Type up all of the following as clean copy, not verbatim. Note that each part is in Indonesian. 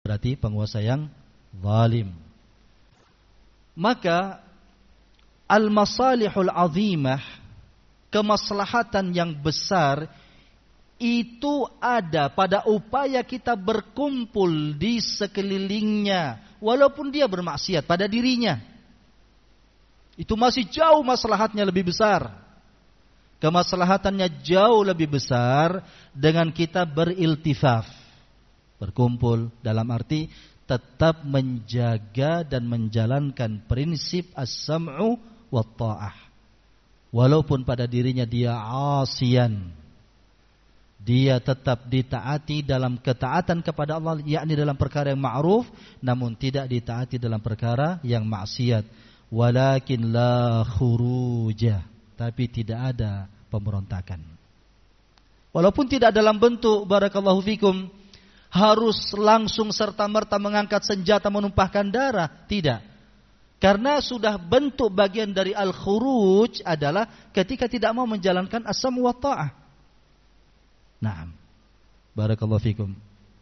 berarti penguasa yang zalim. Maka al-masalihul azimah, kemaslahatan yang besar itu ada pada upaya kita berkumpul di sekelilingnya walaupun dia bermaksiat pada dirinya. Itu masih jauh maslahatnya lebih besar. Kemaslahatannya jauh lebih besar dengan kita beriltifaf, berkumpul dalam arti tetap menjaga dan menjalankan prinsip as-sam'u wa ta'ah. Walaupun pada dirinya dia asian, dia tetap ditaati dalam ketaatan kepada Allah, yakni dalam perkara yang ma'ruf, namun tidak ditaati dalam perkara yang maksiat. Walakin la khuruja, tapi tidak ada pemberontakan. Walaupun tidak dalam bentuk barakallahu fikum harus langsung serta-merta mengangkat senjata menumpahkan darah, tidak. Karena sudah bentuk bagian dari al-khuruj adalah ketika tidak mau menjalankan as-sam wa ta'ah. Naam. Barakallahu fikum.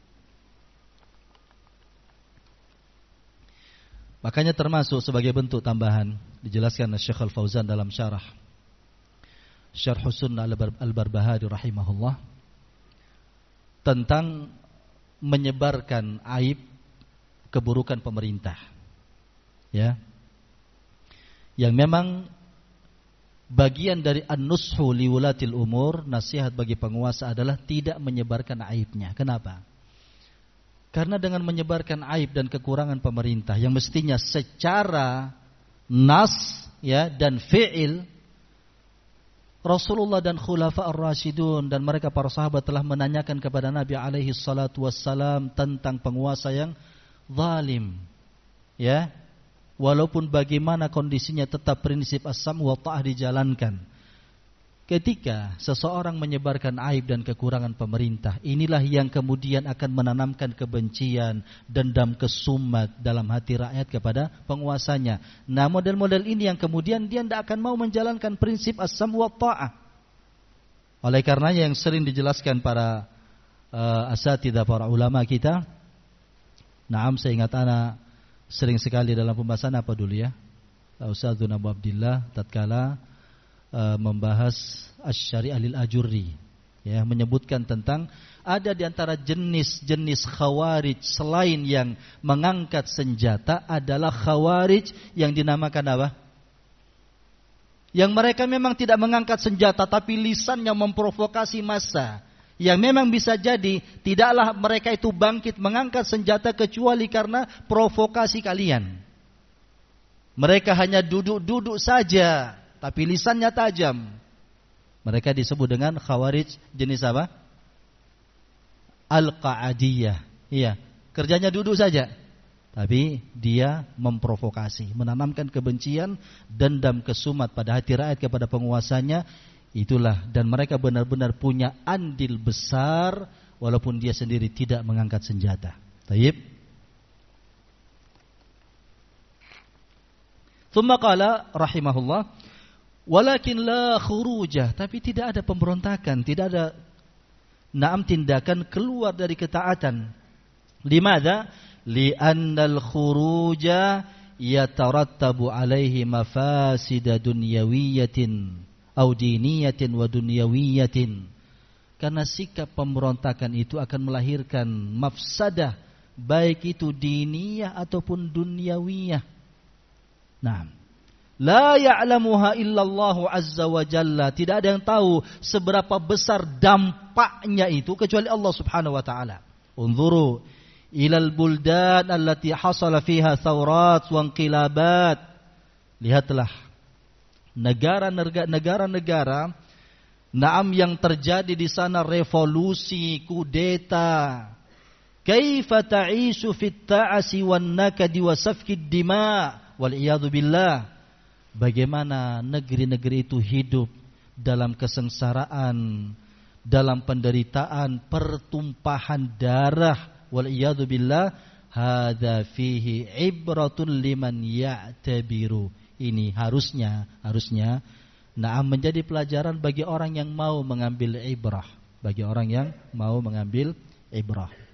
Makanya termasuk sebagai bentuk tambahan dijelaskan oleh Syekh Al-Fauzan dalam Syarh Sunnah Al-Barbahari rahimahullah tentang menyebarkan aib keburukan pemerintah. Ya. Yang memang bagian dari an-nushu liwulatil umur, nasihat bagi penguasa adalah tidak menyebarkan aibnya. Kenapa? Karena dengan menyebarkan aib dan kekurangan pemerintah yang mestinya secara nas ya dan fi'il, Rasulullah dan khulafa ar-rasyidun dan mereka para sahabat telah menanyakan kepada Nabi alaihi salatu wassalam tentang penguasa yang zalim. Ya. Walaupun bagaimana kondisinya tetap prinsip as-sam wa ta'ah dijalankan. Ketika seseorang menyebarkan aib dan kekurangan pemerintah, inilah yang kemudian akan menanamkan kebencian, dendam kesumat dalam hati rakyat kepada penguasanya. Nah, model-model ini yang kemudian dia tidak akan mau menjalankan prinsip as-sam wa ta'ah. Oleh karenanya yang sering dijelaskan para asatidzah, para ulama kita. Naam, saya ingat anak sering sekali dalam pembahasan apa dulu ya, Ustadzun Abu Abdillah tatkala membahas Asy-Syari'ah lil Ajurri, ya, menyebutkan tentang ada di antara jenis-jenis khawarij selain yang mengangkat senjata adalah khawarij yang dinamakan apa? Yang mereka memang tidak mengangkat senjata tapi lisannya memprovokasi massa. Yang memang bisa jadi tidaklah mereka itu bangkit mengangkat senjata kecuali karena provokasi kalian. Mereka hanya duduk-duduk saja, tapi lisannya tajam. Mereka disebut dengan khawarij jenis apa? Al-Qa'adiyah. Iya, kerjanya duduk saja, tapi dia memprovokasi, menanamkan kebencian, dendam kesumat pada hati rakyat kepada penguasanya. Itulah, dan mereka benar-benar punya andil besar walaupun dia sendiri tidak mengangkat senjata. Tayyib. Tsumma qala rahimahullah, walakin la khurujah, tapi tidak ada pemberontakan, tidak ada tindakan keluar dari ketaatan. Limadza? Li'annal khuruja yatarattabu alaihi mafasida dunyawiyatin au diniyatin wa dunyawiyatin. Karena sikap pemberontakan itu akan melahirkan mafsadah, baik itu diniyah ataupun dunyawiyah. Nah, la ya'lamuha illallahu azza wa jalla, tidak ada yang tahu seberapa besar dampaknya itu kecuali Allah subhanahu wa ta'ala. Unzuru ilal buldan allati hasala fiha thawrat wa inqilabat. Lihatlah negara-negara yang terjadi di sana revolusi, kudeta. Kaifa ta'ishu fit ta'asi wan nakadi wa safkid dima wal iyadu billah. Bagaimana negeri-negeri itu hidup dalam kesengsaraan, dalam penderitaan, pertumpahan darah wal iyadu billah. Hadza fihi ibratun liman ya'tabiru. Ini harusnya menjadi pelajaran bagi orang yang mau mengambil ibrah, bagi orang yang mau mengambil ibrah.